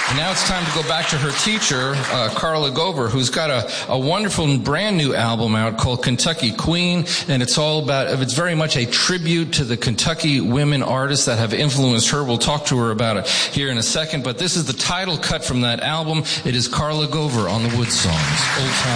And now it's time to go back to her teacher, Carla Gover, who's got a wonderful and brand new album out called Kentucky Queen, and it's very much a tribute to the Kentucky women artists that have influenced her. We'll talk to her about it here in a second, but this is the title cut from that album. It is Carla Gover on the Wood Songs, Old Time.